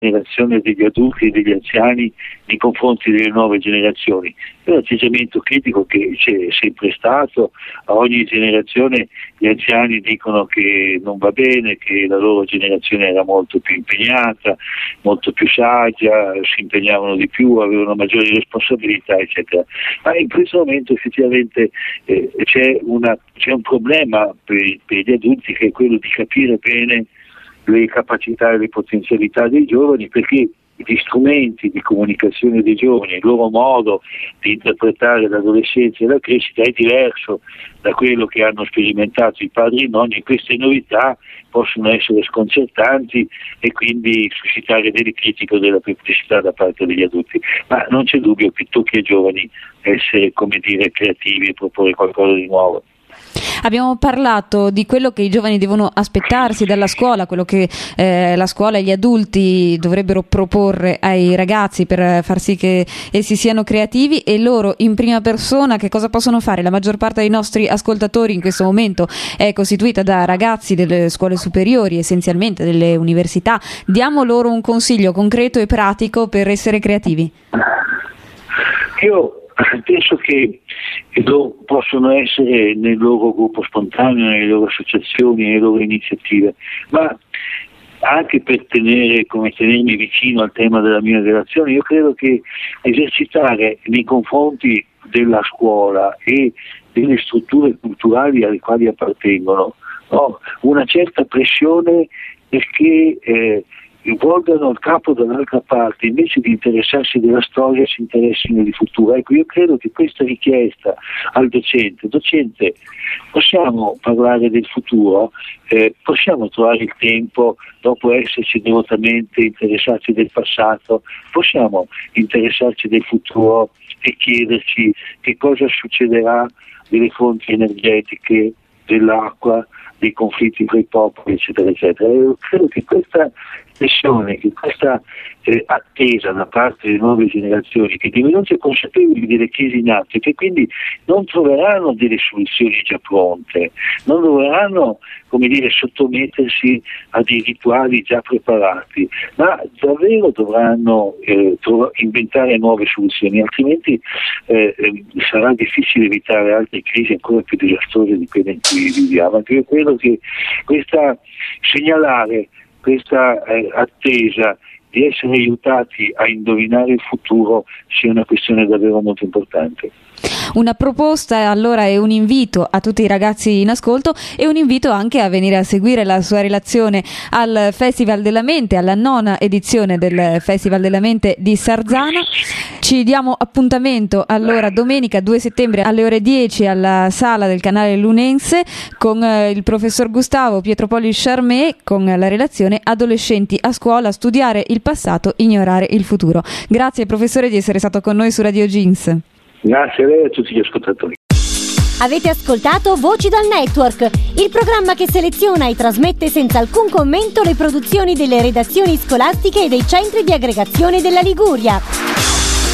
generazione degli adulti e degli anziani nei confronti delle nuove generazioni. È un atteggiamento critico che c'è sempre stato. A ogni generazione gli anziani dicono che non va bene, che la loro generazione era molto più impegnata, molto più saggia, si impegnavano di più, avevano maggiori responsabilità, eccetera. Ma in questo momento effettivamente c'è un problema per gli adulti, che è quello di capire bene le capacità e le potenzialità dei giovani, perché gli strumenti di comunicazione dei giovani, il loro modo di interpretare l'adolescenza e la crescita è diverso da quello che hanno sperimentato i padri e i nonni, e queste novità possono essere sconcertanti e quindi suscitare delle critiche o della perplessità da parte degli adulti. Ma non c'è dubbio che tocchi ai giovani essere, creativi e proporre qualcosa di nuovo. Abbiamo parlato di quello che i giovani devono aspettarsi dalla scuola, quello che la scuola e gli adulti dovrebbero proporre ai ragazzi per far sì che essi siano creativi, e loro in prima persona che cosa possono fare? La maggior parte dei nostri ascoltatori in questo momento è costituita da ragazzi delle scuole superiori, essenzialmente delle università. Diamo loro un consiglio concreto e pratico per essere creativi. Io penso che possono essere nel loro gruppo spontaneo, nelle loro associazioni, nelle loro iniziative, ma anche per tenermi vicino al tema della mia relazione, io credo che esercitare nei confronti della scuola e delle strutture culturali alle quali appartengono una certa pressione, perché volgano il capo dall'altra parte, invece di interessarsi della storia si interessino di futuro. Ecco, io credo che questa richiesta al docente, possiamo parlare del futuro, possiamo trovare il tempo, dopo esserci devotamente interessati del passato, possiamo interessarci del futuro e chiederci che cosa succederà delle fonti energetiche, dell'acqua, dei conflitti tra i popoli, eccetera, eccetera. Io credo che questa pressione, che questa attesa da parte delle nuove generazioni, che divenuti consapevoli delle crisi in atto e che quindi non troveranno delle soluzioni già pronte, non dovranno sottomettersi a dei rituali già preparati, ma davvero dovranno inventare nuove soluzioni, altrimenti sarà difficile evitare altre crisi ancora più disastrose di quelle in cui viviamo. Anche io credo che questa attesa di essere aiutati a indovinare il futuro sia una questione davvero molto importante. Una proposta allora e un invito a tutti i ragazzi in ascolto, e un invito anche a venire a seguire la sua relazione al Festival della Mente, alla 9ª edizione del Festival della Mente di Sarzana. Ci diamo appuntamento allora domenica 2 settembre alle ore 10 alla sala del canale Lunense con il professor Gustavo Pietropoli Charmé, con la relazione Adolescenti a scuola, studiare il passato, ignorare il futuro. Grazie professore di essere stato con noi su Radio Jeans. Grazie a lei e a tutti gli ascoltatori. Avete ascoltato Voci dal Network, il programma che seleziona e trasmette senza alcun commento le produzioni delle redazioni scolastiche e dei centri di aggregazione della Liguria.